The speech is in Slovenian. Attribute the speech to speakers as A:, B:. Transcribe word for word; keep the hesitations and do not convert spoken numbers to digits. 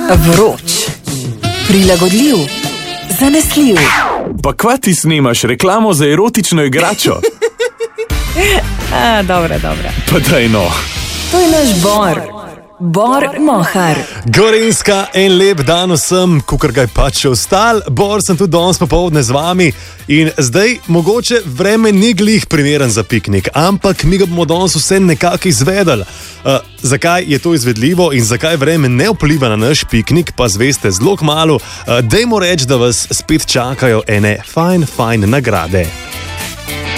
A: Vroč, prilagodljiv, zanesljiv.
B: Pa kva ti snimaš reklamo za erotično igračo?
A: A, dobra, dobra.
B: Pa daj no.
A: To je naš Bor, Bor Mohar.
C: Gorenjska, en lep dan vsem, kukor ga je pač še ostal. Bor, sem tudi danes popoldne z vami in zdaj mogoče vreme ni glih primeren za piknik, ampak mi ga bomo danes vse nekako izvedeli. Uh, zakaj je to izvedljivo in zakaj vreme ne vpliva na naš piknik, pa zveste zelo kmalu. Uh, dajmo reči, da vas spet čakajo ene fajn, fajn nagrade.